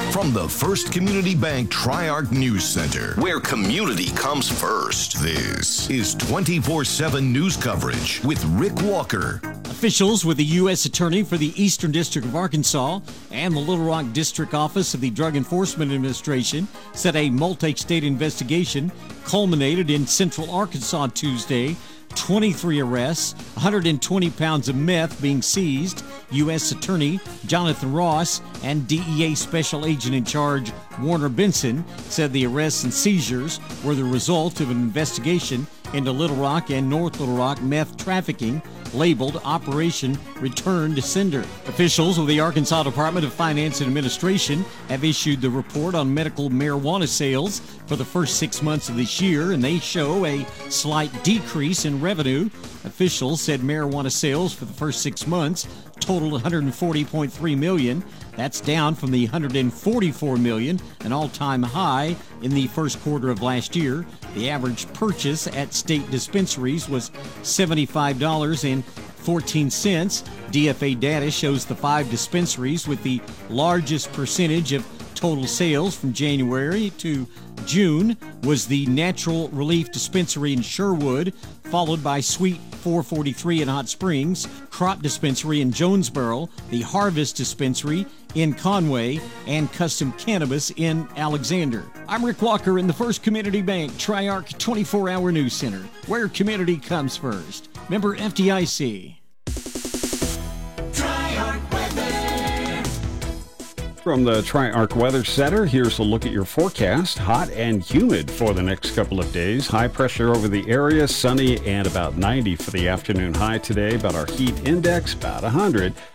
From the First Community Bank Tri-Arc News Center, where community comes first, this is 24/7 news coverage with Rick Walker. Officials with the U.S. Attorney for the Eastern District of Arkansas and the Little Rock District Office of the Drug Enforcement Administration said a multi-state investigation culminated in Central Arkansas Tuesday. 23 arrests, 120 pounds of meth being seized. U.S. Attorney Jonathan Ross and DEA Special Agent in Charge Warner Benson said the arrests and seizures were the result of an investigation into Little Rock and North Little Rock meth trafficking, labeled Operation Return to Sender. Officials of the Arkansas Department of Finance and Administration have issued the report on medical marijuana sales for the first 6 months of this year, and they show a slight decrease in revenue. Officials said marijuana sales for the first 6 months totaled $140.3 million. That's down from the $144 million, an all-time high in the first quarter of last year. The average purchase at state dispensaries was $75.14. DFA data shows the 5 dispensaries with the largest percentage of total sales from January to June was the Natural Relief Dispensary in Sherwood, followed by Sweet 443 in Hot Springs, Crop Dispensary in Jonesboro, the Harvest Dispensary in Conway, and Custom Cannabis in Alexander. I'm Rick Walker in the First Community Bank Tri-Arc 24-Hour News Center, where community comes first. Member FDIC. From the Tri-Arc Weather Center, here's a look at your forecast. Hot and humid for the next couple of days. High pressure over the area, sunny and about 90 for the afternoon high today, but our heat index about 100.